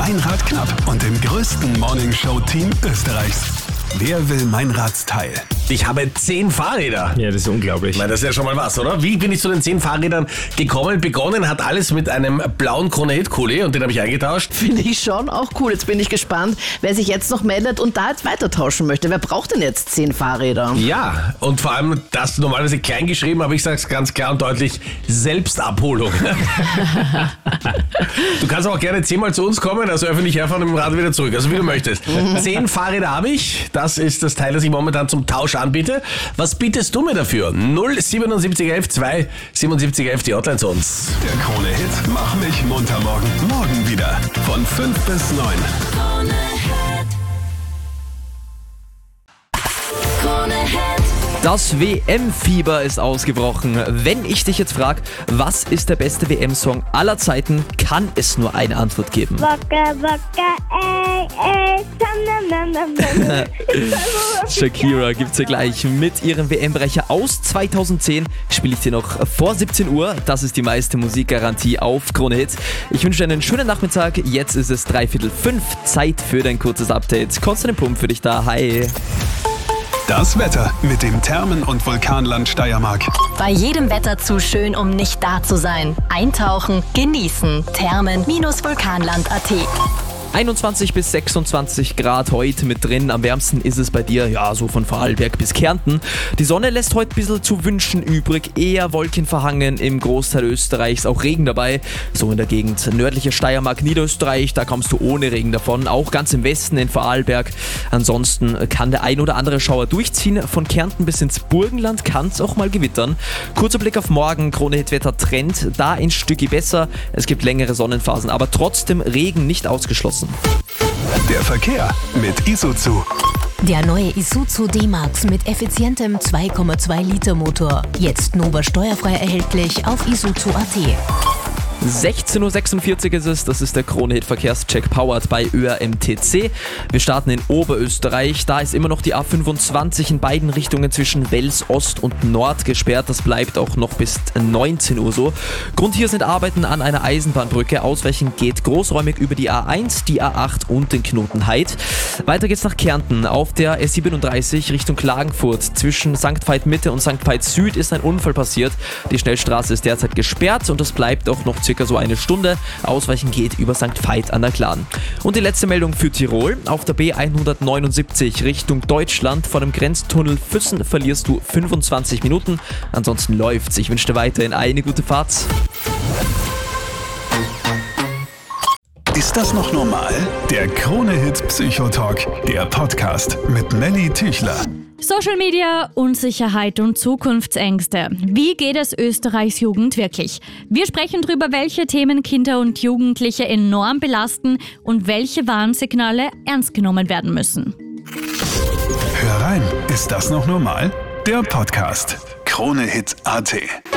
Meinrad knapp und dem größten Morningshow-Team Österreichs. Wer will Meinrads Teil? Ich habe 10 Fahrräder. Ja, das ist unglaublich. Ich meine, das ist ja schon mal was, oder? Wie bin ich zu den 10 Fahrrädern gekommen? Begonnen hat alles mit einem blauen Krone-Hit-Kuli und den habe ich eingetauscht. Finde ich schon auch cool. Jetzt bin ich gespannt, wer sich jetzt noch meldet und da jetzt weiter tauschen möchte. Wer braucht denn jetzt 10 Fahrräder? Ja, und vor allem das normalerweise klein geschrieben, aber ich sage es ganz klar und deutlich, Selbstabholung. Du kannst auch gerne 10-mal zu uns kommen, also öffentlich herfahren und mit dem Rad wieder zurück, also wie du möchtest. 10 Fahrräder habe ich, das ist das Teil, das ich momentan zum Tausch anbiete. Was bietest du mir dafür? 07711 2 7711, die Hotline zu uns. Der Krone-Hit Mach mich munter morgen. Morgen wieder von 5 bis 9. Das WM-Fieber ist ausgebrochen. Wenn ich dich jetzt frage, was ist der beste WM-Song aller Zeiten, kann es nur eine Antwort geben. Waka, waka, ey, nam, nam, nam, nam. Shakira gibt's ja gleich mit ihrem WM-Brecher aus 2010. Spiele ich dir noch vor 17 Uhr. Das ist die meiste Musikgarantie auf Krone Hit. Ich wünsche dir einen schönen Nachmittag. Jetzt ist es 4:45. Zeit für dein kurzes Update. Konstantin Pump für dich da. Hi. Das Wetter mit dem Thermen- und Vulkanland Steiermark. Bei jedem Wetter zu schön, um nicht da zu sein. Eintauchen, genießen. Thermen-vulkanland.at 21 bis 26 Grad heute mit drin. Am wärmsten ist es bei dir, ja, so von Vorarlberg bis Kärnten. Die Sonne lässt heute ein bisschen zu wünschen übrig. Eher wolkenverhangen im Großteil Österreichs, auch Regen dabei. So in der Gegend nördliche Steiermark, Niederösterreich, da kommst du ohne Regen davon. Auch ganz im Westen in Vorarlberg. Ansonsten kann der ein oder andere Schauer durchziehen. Von Kärnten bis ins Burgenland kann es auch mal gewittern. Kurzer Blick auf morgen. Krone-Hit-Wetter Trend. Da ein Stückchen besser. Es gibt längere Sonnenphasen, aber trotzdem Regen nicht ausgeschlossen. Der Verkehr mit Isuzu. Der neue Isuzu D-Max mit effizientem 2,2 Liter Motor. Jetzt Nova steuerfrei erhältlich auf isuzu.at. 16.46 Uhr ist es, das ist der Krone-Hit-Verkehrscheck powered bei ÖRMTC. Wir starten in Oberösterreich, da ist immer noch die A25 in beiden Richtungen zwischen Wels Ost und Nord gesperrt. Das bleibt auch noch bis 19 Uhr so. Grund hier sind Arbeiten an einer Eisenbahnbrücke. Ausweichen geht großräumig über die A1, die A8 und den Knoten Heid. Weiter geht's nach Kärnten. Auf der S37 Richtung Klagenfurt zwischen St. Veit Mitte und St. Veit Süd ist ein Unfall passiert. Die Schnellstraße ist derzeit gesperrt und es bleibt auch noch circa so eine Stunde. Ausweichen geht über St. Veit an der Glan. Und die letzte Meldung für Tirol. Auf der B179 Richtung Deutschland vor dem Grenztunnel Füssen verlierst du 25 Minuten. Ansonsten läuft's. Ich wünsche dir weiterhin eine gute Fahrt. Ist das noch normal? Der Krone-Hit Psychotalk, der Podcast mit Melly Tüchler. Social Media, Unsicherheit und Zukunftsängste. Wie geht es Österreichs Jugend wirklich? Wir sprechen darüber, welche Themen Kinder und Jugendliche enorm belasten und welche Warnsignale ernst genommen werden müssen. Hör rein, ist das noch normal? Der Podcast Krone-Hit.at.